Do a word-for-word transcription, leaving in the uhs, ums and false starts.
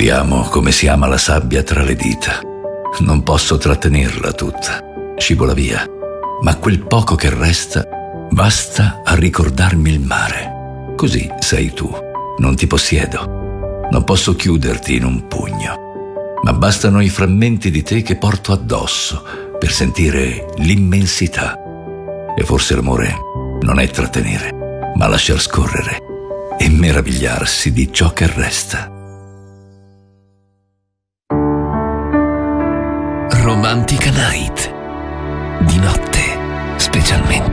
Ti amo come si ama la sabbia tra le dita. Non posso trattenerla tutta, scivola via, ma quel poco che resta basta a ricordarmi il mare. Così sei tu, non ti possiedo, non posso chiuderti in un pugno, ma bastano i frammenti di te che porto addosso per sentire l'immensità. E forse l'amore non è trattenere, ma lasciar scorrere e meravigliarsi di ciò che resta. Romantica Night, di notte specialmente.